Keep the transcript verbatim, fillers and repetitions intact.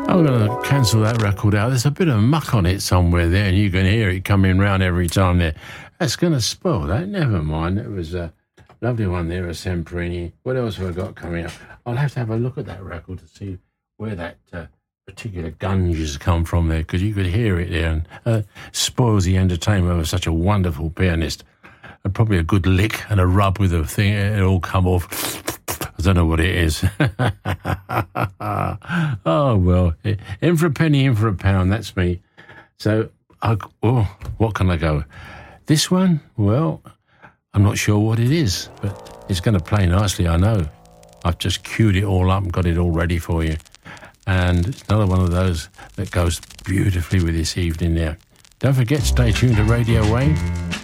I'm going to cancel that record out. There's a bit of muck on it somewhere there, and you can hear it coming round every time there. That's going to spoil that. Never mind. It was a lovely one there, a Semprini. What else have I got coming up? I'll have to have a look at that record to see where that uh, particular gunge has come from there, because you could hear it there, and uh, spoils the entertainment of such a wonderful pianist. And probably a good lick and a rub with the thing, it'll all come off. I don't know what it is. Oh, well, in for a penny, in for a pound, that's me. So, I, oh, what can I go? This one, well, I'm not sure what it is, but it's going to play nicely, I know. I've just queued it all up and got it all ready for you. And it's another one of those that goes beautifully with this evening there. Don't forget, stay tuned to Radio Wave.